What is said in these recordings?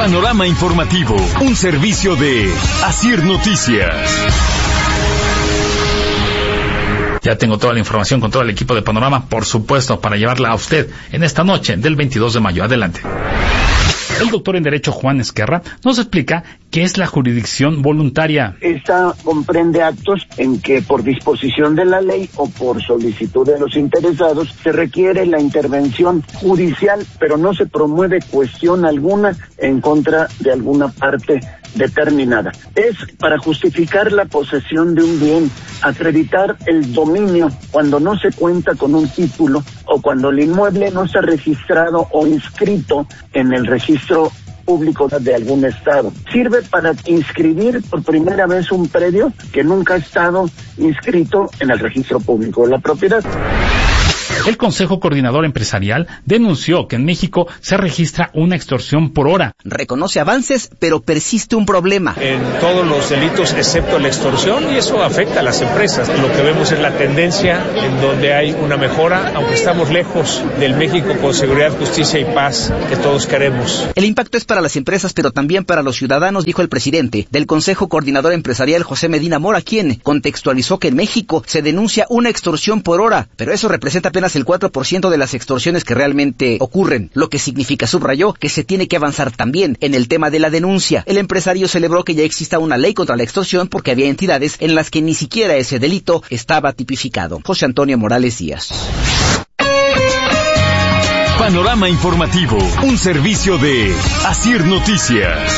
Panorama Informativo, un servicio de Asir Noticias. Ya tengo toda la información con todo el equipo de Panorama, por supuesto, para llevarla a usted en esta noche del 22 de mayo. Adelante. El doctor en Derecho Juan Esquerra nos explica qué es la jurisdicción voluntaria. Esta comprende actos en que por disposición de la ley o por solicitud de los interesados se requiere la intervención judicial, pero no se promueve cuestión alguna en contra de alguna parte determinada. Es para justificar la posesión de un bien, acreditar el dominio cuando no se cuenta con un título o cuando el inmueble no está registrado o inscrito en el registro público de algún estado. Sirve para inscribir por primera vez un predio que nunca ha estado inscrito en el registro público de la propiedad. El Consejo Coordinador Empresarial denunció que en México se registra una extorsión por hora. Reconoce avances, pero persiste un problema. En todos los delitos, excepto la extorsión, y eso afecta a las empresas. Lo que vemos es la tendencia en donde hay una mejora, aunque estamos lejos del México con seguridad, justicia y paz que todos queremos. El impacto es para las empresas, pero también para los ciudadanos, dijo el presidente del Consejo Coordinador Empresarial, José Medina Mora, quien contextualizó que en México se denuncia una extorsión por hora, pero eso representa apenas el 4% de las extorsiones que realmente ocurren, lo que significa, subrayó, que se tiene que avanzar también en el tema de la denuncia. El empresario celebró que ya exista una ley contra la extorsión porque había entidades en las que ni siquiera ese delito estaba tipificado. José Antonio Morales Díaz. Panorama Informativo, un servicio de Asir Noticias.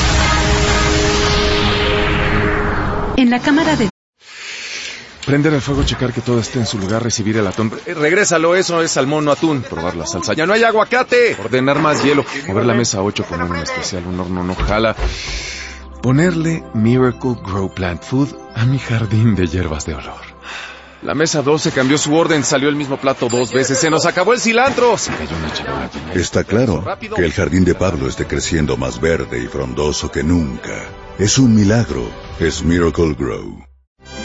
En la Cámara de... Prender el fuego, checar que todo esté en su lugar, recibir el atún. Regrésalo, eso es salmón, no atún. Probar la salsa. ¡Ya no hay aguacate! Ordenar más hielo. Mover la mesa 8, poner un especial, un horno no jala. Ponerle Miracle Grow Plant Food a mi jardín de hierbas de olor. La mesa 12 cambió su orden, salió el mismo plato 2 veces. ¡Se nos acabó el cilantro! Se cayó una charola. Está claro que el jardín de Pablo esté creciendo más verde y frondoso que nunca. Es un milagro. Es Miracle Grow.